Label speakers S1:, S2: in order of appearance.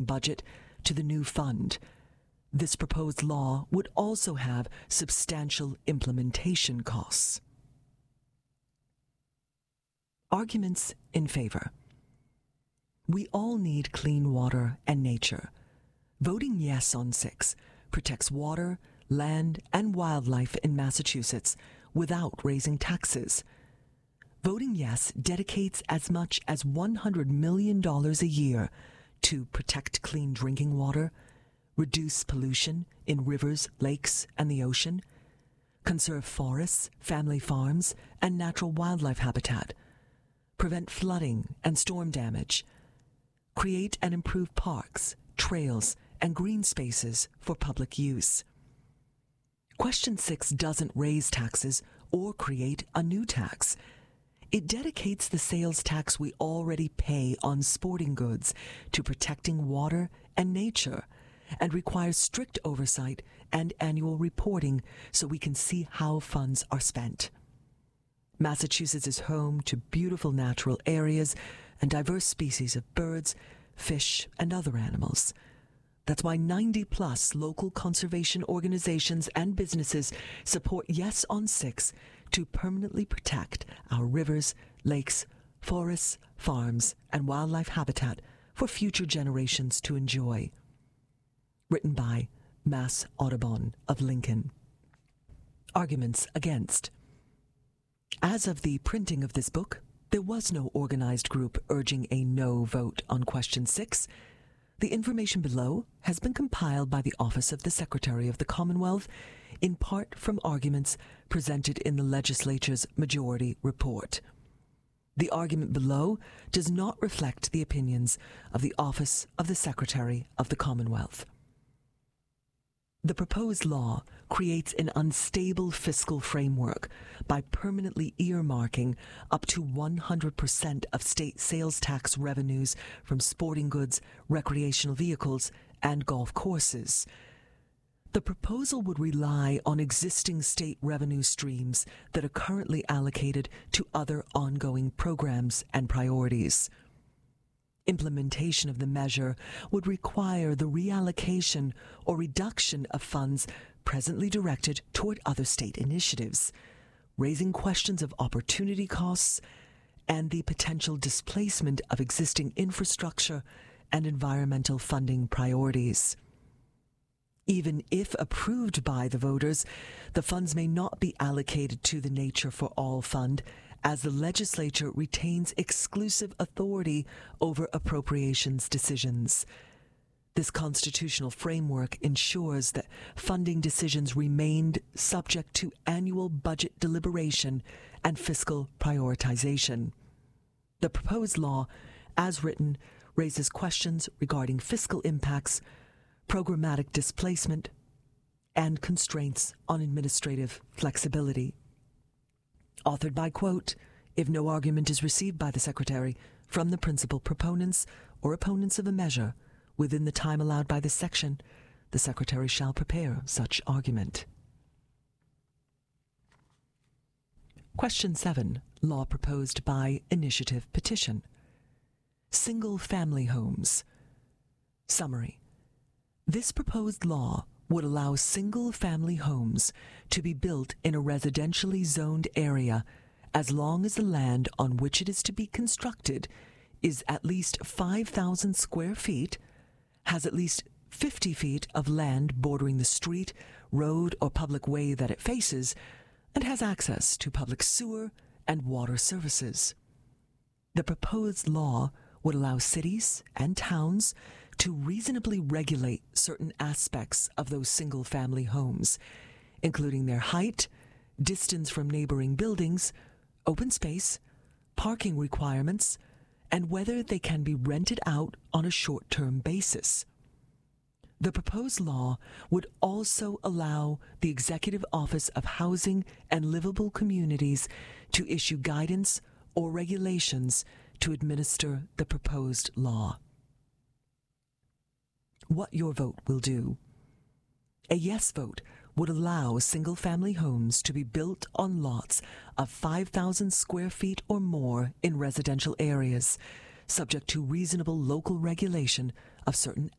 S1: budget to the new fund. This proposed law would also have substantial implementation costs. Arguments in favor. We all need clean water and nature. Voting yes on 6 protects water, land, and wildlife in Massachusetts without raising taxes. Voting yes dedicates as much as $100 million a year to protect clean drinking water, reduce pollution in rivers, lakes, and the ocean, conserve forests, family farms, and natural wildlife habitat, prevent flooding and storm damage, create and improve parks, trails, and green spaces for public use. Question 6 doesn't raise taxes or create a new tax. It dedicates the sales tax we already pay on sporting goods to protecting water and nature, and requires strict oversight and annual reporting so we can see how funds are spent. Massachusetts is home to beautiful natural areas and diverse species of birds, fish, and other animals. That's why 90-plus local conservation organizations and businesses support Yes on 6 to permanently protect our rivers, lakes, forests, farms, and wildlife habitat for future generations to enjoy. Written by Mass Audubon of Lincoln. Arguments against. As of the printing of this book, there was no organized group urging a no vote on Question 6. The information below has been compiled by the Office of the Secretary of the Commonwealth, in part from arguments presented in the legislature's majority report. The argument below does not reflect the opinions of the Office of the Secretary of the Commonwealth. The proposed law creates an unstable fiscal framework by permanently earmarking up to 100% of state sales tax revenues from sporting goods, recreational vehicles, and golf courses. The proposal would rely on existing state revenue streams that are currently allocated to other ongoing programs and priorities. Implementation of the measure would require the reallocation or reduction of funds presently directed toward other state initiatives, raising questions of opportunity costs and the potential displacement of existing infrastructure and environmental funding priorities. Even if approved by the voters, the funds may not be allocated to the Nature for All Fund, as the legislature retains exclusive authority over appropriations decisions. This constitutional framework ensures that funding decisions remained subject to annual budget deliberation and fiscal prioritization. The proposed law, as written, raises questions regarding fiscal impacts, programmatic displacement, and constraints on administrative flexibility. Authored by, quote, if no argument is received by the Secretary from the principal proponents or opponents of a measure within the time allowed by this section, the Secretary shall prepare such argument. Question 7. Law proposed by initiative petition. Single-family homes. Summary. This proposed law would allow single-family homes to be built in a residentially zoned area as long as the land on which it is to be constructed is at least 5,000 square feet, has at least 50 feet of land bordering the street, road, or public way that it faces, and has access to public sewer and water services. The proposed law would allow cities and towns to reasonably regulate certain aspects of those single-family homes, including their height, distance from neighboring buildings, open space, parking requirements, and whether they can be rented out on a short-term basis. The proposed law would also allow the Executive Office of Housing and Livable Communities to issue guidance or regulations to administer the proposed law. What your vote will do. A yes vote would allow single-family homes to be built on lots of 5,000 square feet or more in residential areas, subject to reasonable local regulation of certain